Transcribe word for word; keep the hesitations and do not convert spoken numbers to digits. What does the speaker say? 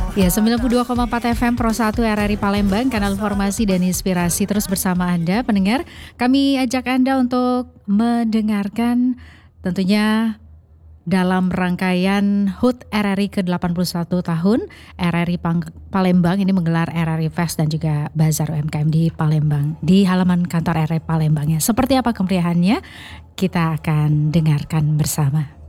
Ya, sembilan puluh dua koma empat F M Pro satu R R I Palembang, kanal informasi dan inspirasi terus bersama Anda pendengar. Kami ajak Anda untuk mendengarkan tentunya dalam rangkaian H U T R R I ke delapan puluh satu tahun, R R I Pang- Palembang ini menggelar R R I Fest dan juga Bazar U M K M di Palembang, di halaman kantor R R I Palembangnya. Seperti apa kemeriahannya? Kita akan dengarkan bersama.